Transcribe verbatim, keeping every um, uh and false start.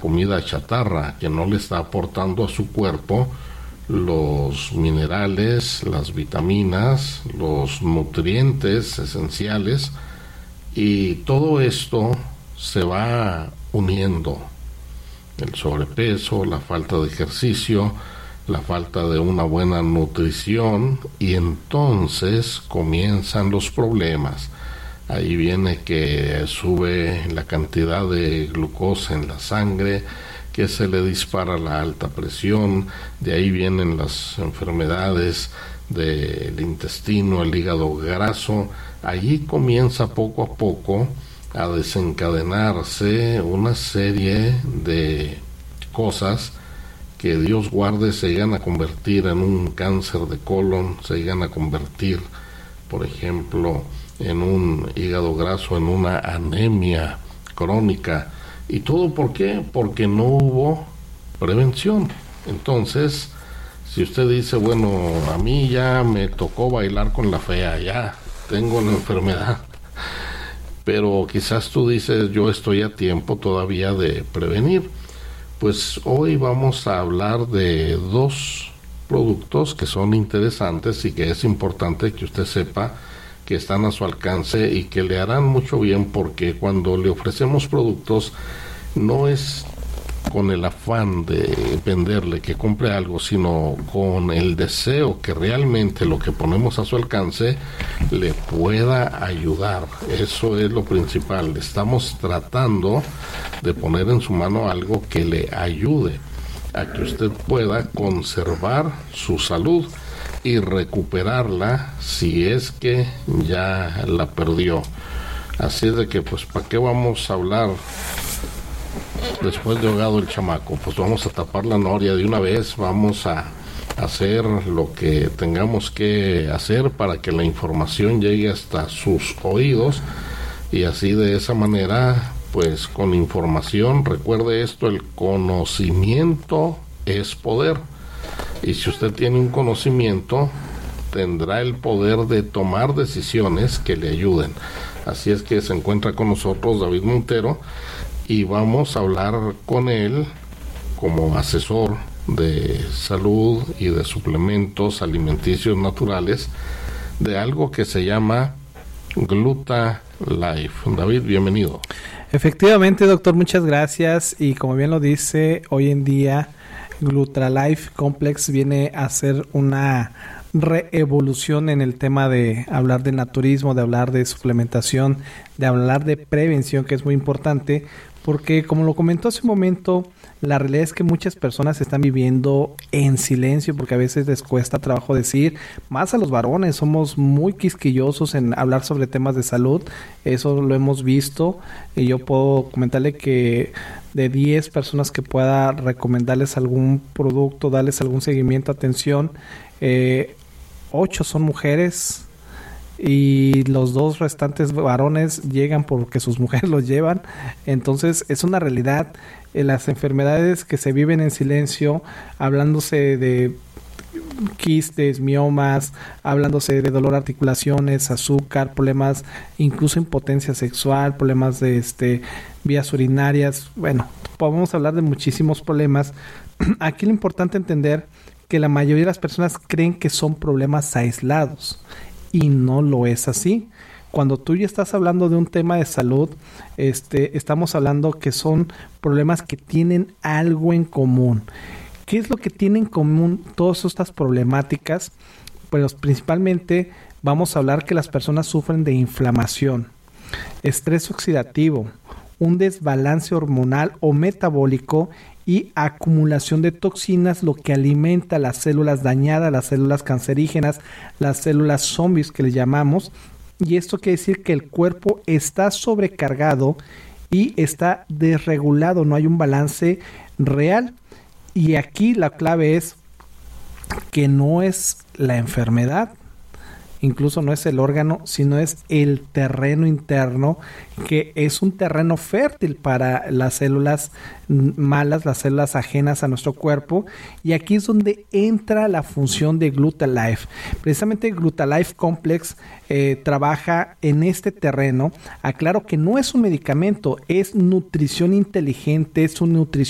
comida chatarra, que no le está aportando a su cuerpo los minerales, las vitaminas, los nutrientes esenciales, y todo esto se va uniendo. El sobrepeso, la falta de ejercicio, la falta de una buena nutrición, y entonces comienzan los problemas. Ahí viene que sube la cantidad de glucosa en la sangre, que se le dispara la alta presión, de ahí vienen las enfermedades del intestino, el hígado graso. Allí comienza poco a poco a desencadenarse una serie de cosas que, Dios guarde, se llegan a convertir en un cáncer de colon, se llegan a convertir, por ejemplo, en un hígado graso, en una anemia crónica. ¿Y todo por qué? Porque no hubo prevención. Entonces, si usted dice, bueno, a mí ya me tocó bailar con la fea, ya tengo la enfermedad, pero quizás tú dices, yo estoy a tiempo todavía de prevenir, pues hoy vamos a hablar de dos productos que son interesantes y que es importante que usted sepa que están a su alcance y que le harán mucho bien, porque cuando le ofrecemos productos no es con el afán de venderle que compre algo, sino con el deseo que realmente lo que ponemos a su alcance le pueda ayudar. Eso es lo principal. Estamos tratando de poner en su mano algo que le ayude a que usted pueda conservar su salud y recuperarla si es que ya la perdió. Así es de que, pues, ¿para qué vamos a hablar después de ahogado el chamaco? Pues vamos a tapar la noria de una vez, vamos a hacer lo que tengamos que hacer para que la información llegue hasta sus oídos, y así, de esa manera, pues con información, recuerde esto, el conocimiento es poder. Y si usted tiene un conocimiento, tendrá el poder de tomar decisiones que le ayuden. Así es que se encuentra con nosotros David Montero, y vamos a hablar con él como asesor de salud y de suplementos alimenticios naturales de algo que se llama Gluta Life. David, bienvenido. Efectivamente, doctor, muchas gracias. Y como bien lo dice, hoy en día Gluta Life Complex viene a ser una reevolución en el tema de hablar de naturismo, de hablar de suplementación, de hablar de prevención, que es muy importante, porque como lo comentó hace un momento, la realidad es que muchas personas están viviendo en silencio, porque a veces les cuesta trabajo decir, más a los varones, somos muy quisquillosos en hablar sobre temas de salud, eso lo hemos visto, y yo puedo comentarle que de diez personas que pueda recomendarles algún producto, darles algún seguimiento, atención, eh, ocho son mujeres, y los dos restantes varones llegan porque sus mujeres los llevan. Entonces es una realidad, eh, las enfermedades que se viven en silencio, hablándose de quistes, miomas, hablándose de dolor de articulaciones, azúcar, problemas, incluso impotencia sexual, problemas de este vías urinarias. Bueno, podemos hablar de muchísimos problemas. Aquí lo importante entender que la mayoría de las personas creen que son problemas aislados, y no lo es así. Cuando tú ya estás hablando de un tema de salud, este, estamos hablando que son problemas que tienen algo en común. ¿Qué es lo que tienen en común todas estas problemáticas? Pues principalmente vamos a hablar que las personas sufren de inflamación, estrés oxidativo, un desbalance hormonal o metabólico y acumulación de toxinas, lo que alimenta las células dañadas, las células cancerígenas, las células zombies que le llamamos. Y esto quiere decir que el cuerpo está sobrecargado y está desregulado, no hay un balance real. Y aquí la clave es que no es la enfermedad, incluso no es el órgano, sino es el terreno interno, que es un terreno fértil para las células malas, las células ajenas a nuestro cuerpo. Y aquí es donde entra la función de Gluta Life. Precisamente Gluta Life Complex eh, trabaja en este terreno. Aclaro que no es un medicamento, es nutrición inteligente, es una nutrición